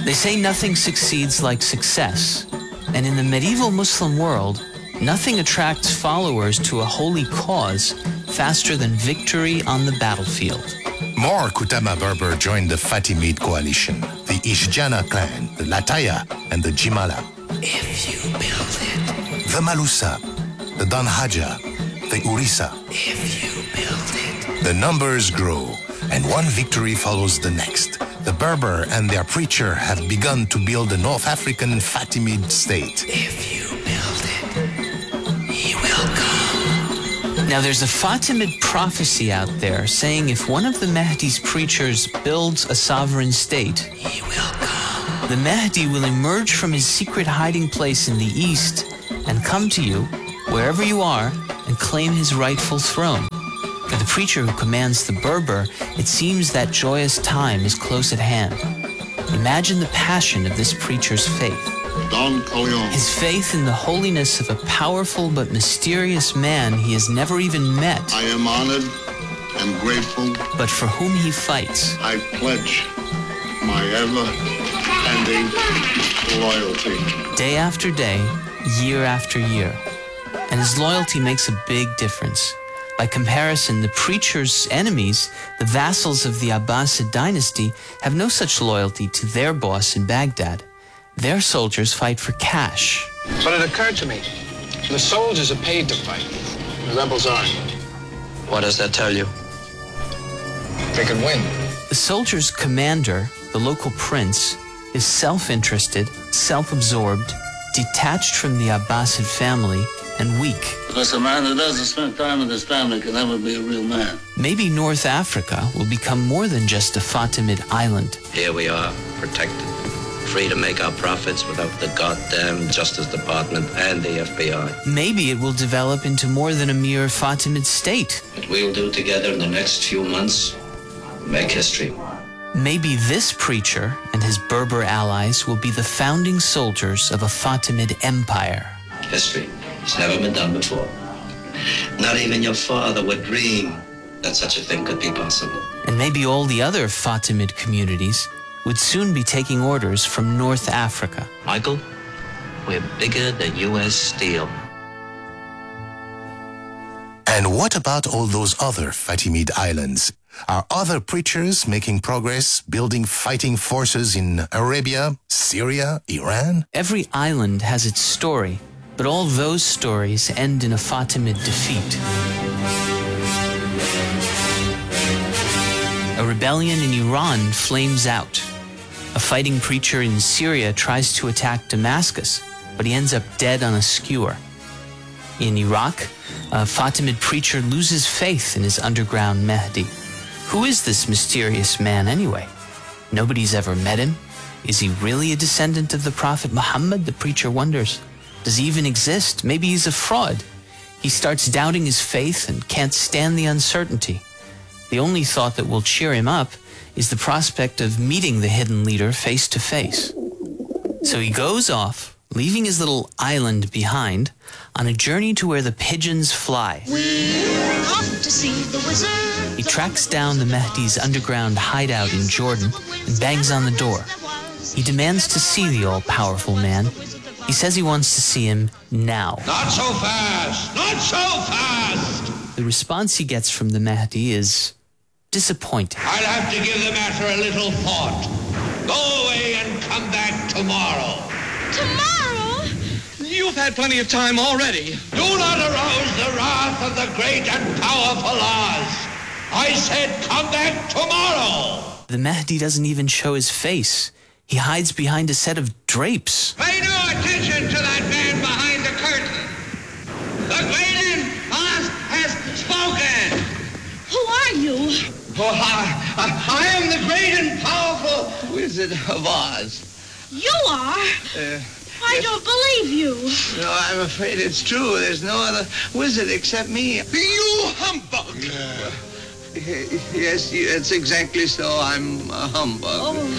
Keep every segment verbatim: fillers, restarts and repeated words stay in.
They say nothing succeeds like success, and in the medieval Muslim world, nothing attracts followers to a holy cause faster than victory on the battlefield. More Kutama Berber joined the Fatimid coalition, the Ishjana clan, the Lataya, and the Jimala. If you build it. The Malusa, the Danhaja, the Urisa. If you build it. The numbers grow, and one victory follows the next. The Berber and their preacher have begun to build the North African Fatimid state. If you build it, he will come. Now there's a Fatimid prophecy out there saying if one of the Mahdi's preachers builds a sovereign state, he will come. The Mahdi will emerge from his secret hiding place in the east and come to you, wherever you are, and claim his rightful throne. For the preacher who commands the Berber, it seems that joyous time is close at hand. Imagine the passion of this preacher's faith. Don Corleone. His faith in the holiness of a powerful but mysterious man he has never even met. I am honored and grateful. But for whom he fights. I pledge my ever-ending loyalty. Day after day, year after year. And his loyalty makes a big difference. By comparison, the preacher's enemies, the vassals of the Abbasid dynasty, have no such loyalty to their boss in Baghdad. Their soldiers fight for cash. But it occurred to me, the soldiers are paid to fight, the rebels aren't. What does that tell you? They can win. The soldier's commander, the local prince, is self-interested, self-absorbed, detached from the Abbasid family, and weak. Because a man who doesn't spend time with his family can never be a real man. Maybe North Africa will become more than just a Fatimid island. Here we are, protected, free to make our profits without the goddamn Justice Department and the F B I. Maybe it will develop into more than a mere Fatimid state. What we'll do together in the next few months, make history. Maybe this preacher and his Berber allies will be the founding soldiers of a Fatimid empire. History. It's never been done before. Not even your father would dream that such a thing could be possible. And maybe all the other Fatimid communities would soon be taking orders from North Africa. Michael, we're bigger than U S Steel. And what about all those other Fatimid islands? Are other preachers making progress, building fighting forces in Arabia, Syria, Iran? Every island has its story. But all those stories end in a Fatimid defeat. A rebellion in Iran flames out. A fighting preacher in Syria tries to attack Damascus, but he ends up dead on a skewer. In Iraq, a Fatimid preacher loses faith in his underground Mahdi. Who is this mysterious man anyway? Nobody's ever met him. Is he really a descendant of the Prophet Muhammad? The preacher wonders. Does he even exist? Maybe he's a fraud. He starts doubting his faith and can't stand the uncertainty. The only thought that will cheer him up is the prospect of meeting the hidden leader face to face. So he goes off, leaving his little island behind, on a journey to where the pigeons fly. We're off to see the wizard. He tracks down the Mahdi's underground hideout in Jordan and bangs on the door. He demands to see the all-powerful man. He says he wants to see him now. Not so fast! Not so fast! The response he gets from the Mahdi is disappointing. I'll have to give the matter a little thought. Go away and come back tomorrow. Tomorrow? You've had plenty of time already. Do not arouse the wrath of the great and powerful Oz. I said come back tomorrow. The Mahdi doesn't even show his face. He hides behind a set of drapes. Pay no attention to that man behind the curtain. The great Oz has spoken. Who are you? Oh, I, I, I am the great and powerful Wizard of Oz. You are? Uh, I yes. don't believe you. No, I'm afraid it's true. There's no other wizard except me. You humbug! Uh, yes, it's exactly so. I'm a humbug.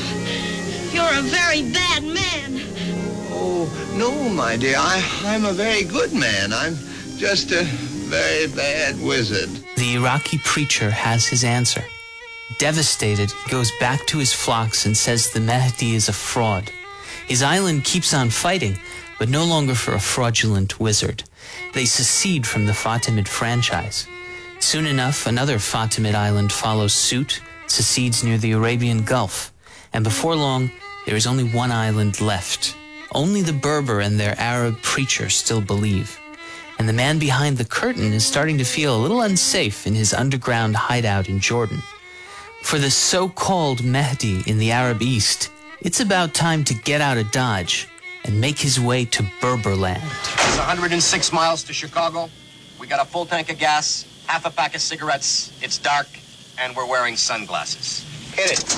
Oh, you're a very bad man. Oh, no, my dear. I, I'm a very good man. I'm just a very bad wizard. The Iraqi preacher has his answer. Devastated, he goes back to his flocks and says the Mahdi is a fraud. His island keeps on fighting, but no longer for a fraudulent wizard. They secede from the Fatimid franchise. Soon enough, another Fatimid island follows suit, secedes near the Arabian Gulf, and before long, there is only one island left. Only the Berber and their Arab preacher still believe. And the man behind the curtain is starting to feel a little unsafe in his underground hideout in Jordan. For the so-called Mahdi in the Arab East, it's about time to get out of Dodge and make his way to Berberland. It's one hundred six miles to Chicago. We got a full tank of gas, half a pack of cigarettes. It's dark, and we're wearing sunglasses. Hit it.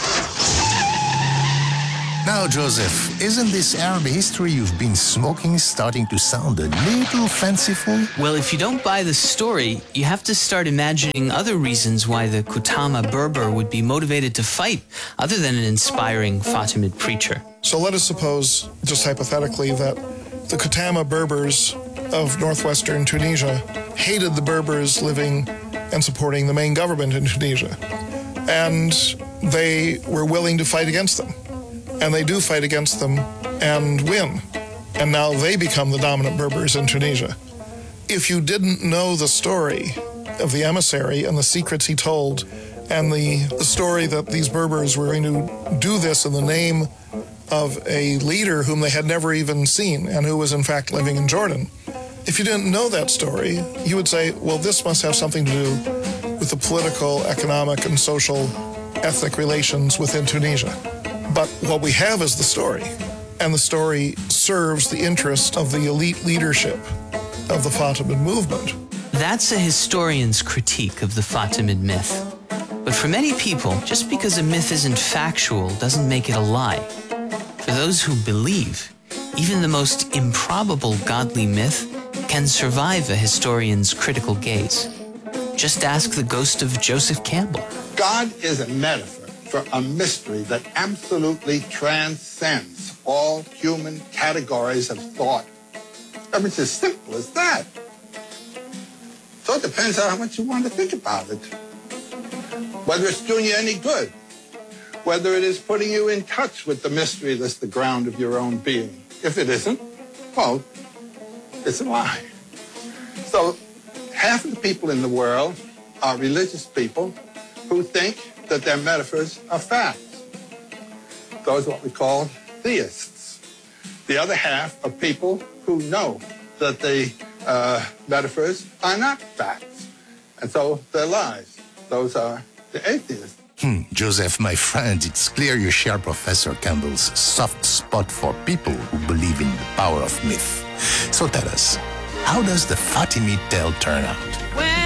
Now, Joseph, isn't this Arab history you've been smoking starting to sound a little fanciful? Well, if you don't buy the story, you have to start imagining other reasons why the Kutama Berber would be motivated to fight, other than an inspiring Fatimid preacher. So let us suppose, just hypothetically, that the Kutama Berbers of northwestern Tunisia hated the Berbers living and supporting the main government in Tunisia. And they were willing to fight against them. And they do fight against them and win. And now they become the dominant Berbers in Tunisia. If you didn't know the story of the emissary and the secrets he told, and the, the story that these Berbers were going to do this in the name of a leader whom they had never even seen and who was in fact living in Jordan, if you didn't know that story, you would say, well, this must have something to do with the political, economic, and social, ethnic relations within Tunisia. But what we have is the story, and the story serves the interest of the elite leadership of the Fatimid movement. That's a historian's critique of the Fatimid myth. But for many people, just because a myth isn't factual doesn't make it a lie. For those who believe, even the most improbable godly myth can survive a historian's critical gaze. Just ask the ghost of Joseph Campbell. God is a metaphor for a mystery that absolutely transcends all human categories of thought. I mean, it's as simple as that. So it depends on how much you want to think about it. Whether it's doing you any good, whether it is putting you in touch with the mystery that's the ground of your own being. If it isn't, well, it's a lie. So half of the people in the world are religious people who think that their metaphors are facts. Those are what we call theists. The other half are people who know that the uh, metaphors are not facts, and so they're lies. Those are the atheists. Hmm, Joseph, my friend, it's clear you share Professor Campbell's soft spot for people who believe in the power of myth. So tell us, how does the Fatimid tale turn out?